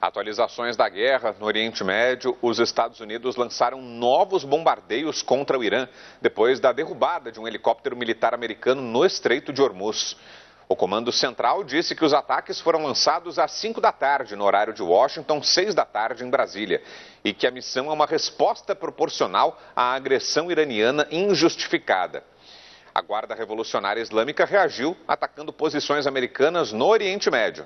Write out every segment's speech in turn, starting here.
Atualizações da guerra no Oriente Médio, os Estados Unidos lançaram novos bombardeios contra o Irã, depois da derrubada de um helicóptero militar americano no Estreito de Hormuz. O Comando Central disse que os ataques foram lançados às 5 da tarde, no horário de Washington, 6 da tarde em Brasília, e que a missão é uma resposta proporcional à agressão iraniana injustificada. A Guarda Revolucionária Islâmica reagiu, atacando posições americanas no Oriente Médio.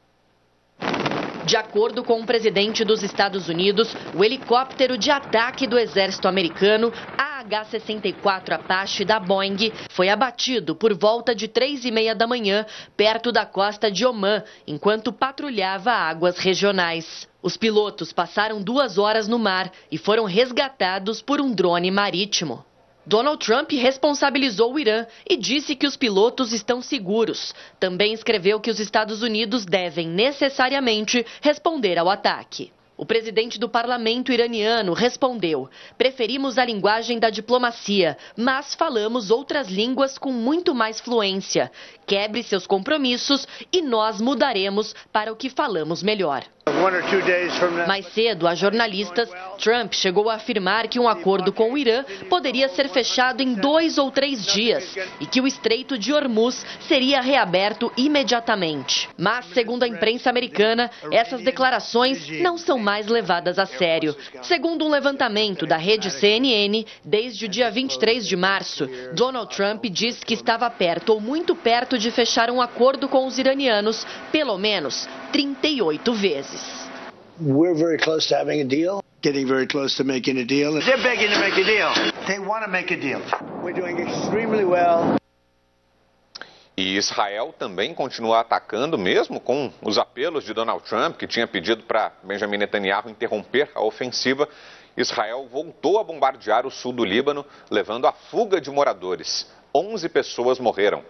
De acordo com o presidente dos Estados Unidos, o helicóptero de ataque do exército americano, AH-64 Apache da Boeing, foi abatido por volta de 3h30 da manhã, perto da costa de Omã, enquanto patrulhava águas regionais. Os pilotos passaram 2 horas no mar e foram resgatados por um drone marítimo. Donald Trump responsabilizou o Irã e disse que os pilotos estão seguros. Também escreveu que os Estados Unidos devem necessariamente responder ao ataque. O presidente do parlamento iraniano respondeu: preferimos a linguagem da diplomacia, mas falamos outras línguas com muito mais fluência. Quebre seus compromissos e nós mudaremos para o que falamos melhor. Mais cedo, a jornalistas, Trump chegou a afirmar que um acordo com o Irã poderia ser fechado em 2 ou 3 dias e que o Estreito de Hormuz seria reaberto imediatamente. Mas, segundo a imprensa americana, essas declarações não são mais levadas a sério. Segundo um levantamento da rede CNN, desde o dia 23 de março, Donald Trump disse que estava perto ou muito perto de fechar um acordo com os iranianos, pelo menos 38 vezes. We're very close to having a deal. Getting very close to making a deal. They're begging to make a deal. They want to make a deal. We're doing extremely well. E Israel também continua atacando, mesmo com os apelos de Donald Trump, que tinha pedido para Benjamin Netanyahu interromper a ofensiva. Israel voltou a bombardear o sul do Líbano, levando à fuga de moradores. 11 pessoas morreram.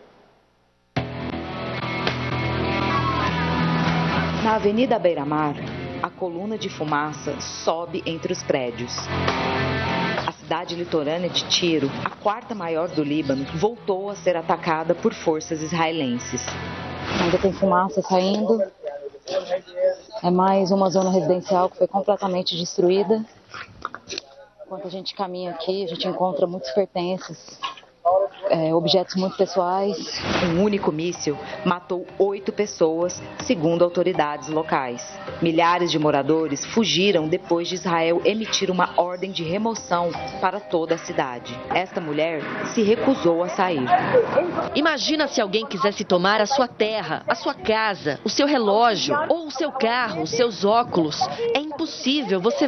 Na Avenida Beira-Mar, a coluna de fumaça sobe entre os prédios. A cidade litorânea de Tiro, a 4ª maior do Líbano, voltou a ser atacada por forças israelenses. Ainda tem fumaça saindo. É mais uma zona residencial que foi completamente destruída. Enquanto a gente caminha aqui, a gente encontra muitos pertences, objetos muito pessoais. Um único míssil matou 8 pessoas, segundo autoridades locais. Milhares de moradores fugiram depois de Israel emitir uma ordem de remoção para toda a cidade. Esta mulher se recusou a sair. Imagina se alguém quisesse tomar a sua terra, a sua casa, o seu relógio ou o seu carro, os seus óculos. É impossível, você